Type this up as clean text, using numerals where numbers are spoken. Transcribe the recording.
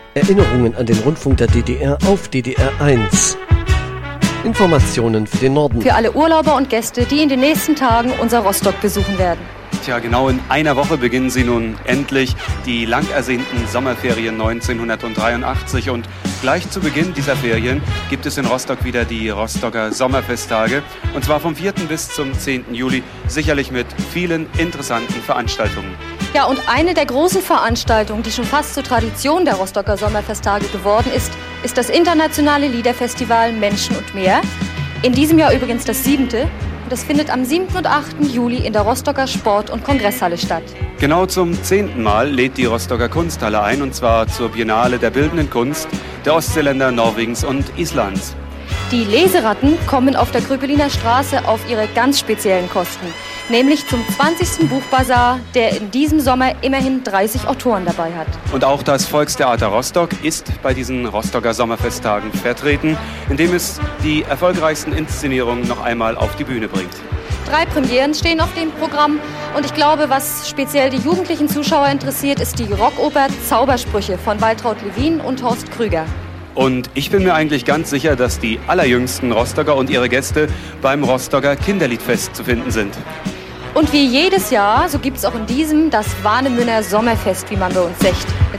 Erinnerungen an den Rundfunk der DDR auf DDR 1. Informationen für den Norden. Für alle Urlauber und Gäste, die in den nächsten Tagen unser Rostock besuchen werden. Tja, genau in einer Woche beginnen sie nun endlich, die lang ersehnten Sommerferien 1983. Und gleich zu Beginn dieser Ferien gibt es in Rostock wieder die Rostocker Sommerfesttage. Und zwar vom 4. bis zum 10. Juli, sicherlich mit vielen interessanten Veranstaltungen. Ja, und eine der großen Veranstaltungen, die schon fast zur Tradition der Rostocker Sommerfesttage geworden ist, ist das internationale Liederfestival Menschen und Meer. In diesem Jahr übrigens das 7. Das findet am 7. und 8. Juli in der Rostocker Sport- und Kongresshalle statt. Genau zum 10. Mal lädt die Rostocker Kunsthalle ein, und zwar zur Biennale der Bildenden Kunst der Ostseeländer, Norwegens und Islands. Die Leseratten kommen auf der Kröpeliner Straße auf ihre ganz speziellen Kosten, nämlich zum 20. Buchbazar, der in diesem Sommer immerhin 30 Autoren dabei hat. Und auch das Volkstheater Rostock ist bei diesen Rostocker Sommerfesttagen vertreten, indem es die erfolgreichsten Inszenierungen noch einmal auf die Bühne bringt. 3 Premieren stehen auf dem Programm und ich glaube, was speziell die jugendlichen Zuschauer interessiert, ist die Rockoper Zaubersprüche von Waltraud Lewin und Horst Krüger. Und ich bin mir eigentlich ganz sicher, dass die allerjüngsten Rostocker und ihre Gäste beim Rostocker Kinderliedfest zu finden sind. Und wie jedes Jahr, so gibt es auch in diesem das Warnemünner Sommerfest, wie man bei uns sagt.